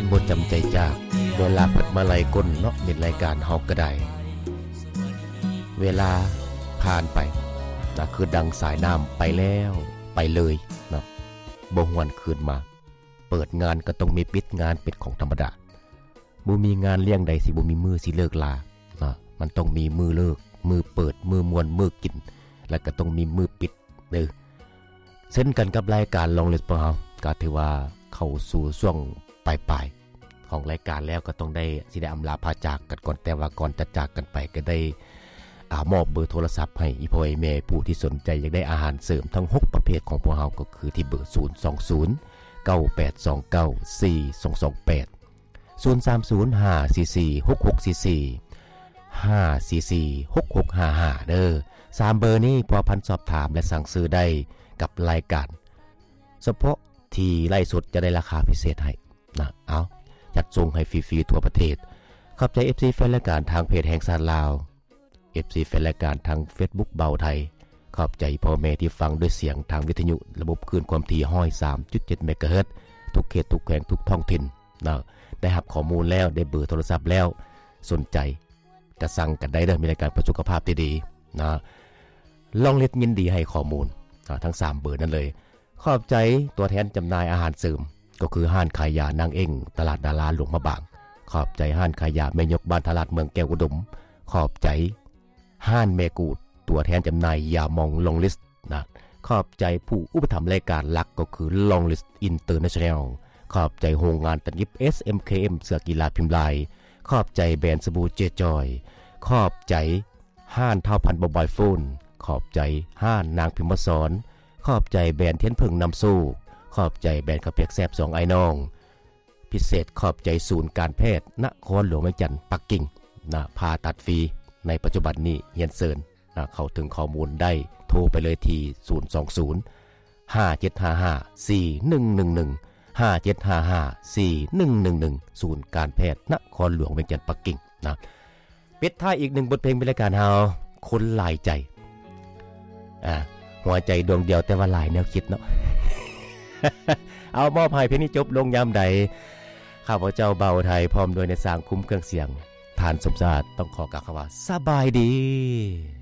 บ่จำใจจากเวลาเปิดมาไล่ก้นเนาะเป็นรายการเฮาก็ได้เวลาผ่านไปนะคือดังสายน้ำไปแล้วไปเลยเนาะบ่หวนคืนมาเปิดงานก็ต้องมีปิดงานเป็นของธรรมดาบ่มีงานเลี้ยงใดสิบ่มีมือสิเลิกลาเนาะมันต้องมีมือเลิกมือเปิดมือมวนมือกินแล้วก็ต้องมีมือปิดเด้อเช่นกันกับรายการลองเลสปอเฮาก็ถือว่าเข้าสู่ช่วงปลายๆของรายการแล้วก็ต้องได้สิได้อำลาพาจากกันก่อนแต่ว่าก่อนจะจากกันไปก็ได้มอบเบอร์โทรศัพท์ให้อีพ่อไอ้แม่ผู้ที่สนใจอยากได้อาหารเสริมทั้ง6ประเภทของพวกเฮาก็คือที่เบอร์020 9829 4228 030 544 6644 544 6655เด้อ3เบอร์นี้พอพันสอบถามและสั่งซื้อได้กับรายการเฉพาะที่ไล่สดจะได้ราคาพิเศษให้นะเอาจัดส่งให้ฟรีๆทั่วประเทศขอบใจ FC แฟนรายการทางเพจแห่งสารลาว FC แฟนรายการทาง Facebook เบาไทยขอบใจพ่อแม่ที่ฟังด้วยเสียงทางวิทยุระบบคลื่นความถี่ 103.7 เมกะเฮิรตซ์ทุกเขตทุกแขวงทุกท้องถิ่นนะได้รับข้อมูลแล้วได้เบอร์โทรศัพท์แล้วสนใจจะสั่งกันได้เด้อมีรายการเพื่อสุขภาพดีๆนะลองเล็ดยินดีให้ข้อมูลทั้ง3เบอร์นั้นเลยขอบใจตัวแทนจำหน่ายอาหารเสริมก็คือห้านขายยานางเอ็งตลาดดาราหลวงมะบางขอบใจห้านขายยาแม่ยกบ้านตลาดเมืองแก้วอุดมขอบใจห้านแม่กูดตัวแทนจำหน่ายยามองลองลิสต์นะขอบใจผู้อุปถัมภ์รายการหลักก็คือลองลิสต์อินเตอร์เนชั่นแนลขอบใจโรงงานตัดเย็บ SMKM เสื้อกีฬาพิมพ์ลายขอบใจแบรนด์สบู่เจจอยขอบใจห้านเท่าพันบอยโฟนขอบใจห้านนางพิมพ์สอนขอบใจแบรนด์เทียนพึ่งนำสู้ขอบใจแบรนด์ข้าวเปียกแซ่บ2ไอ้น้องพิเศษขอบใจศูนย์การแพทย์นครหลวงเวียงจันทร์ปักกิ่งนะผ่าตัดฟรีในปัจจุบันนี้เฮียนเซินนะเข้าถึงข้อมูลได้โทรไปเลยที่020 5755 4111 5755 4111ศูนย์การแพทย์นครหลวงเวียงจันทร์ปักกิ่งนะปิดท้ายอีก1บทเพลงเป็นรายการเฮาคนหลายใจหัวใจดวงเดียวแต่ว่าหลายแนวคิดเนาะ เอามอบให้เพลงนี้จบลงยามใดข้าพเจ้าเบาไทยพร้อมโดยในสร้างคุ้มเครื่องเสียงทานสมศาสตร์ต้องขอกล่าวคำว่าสบายดี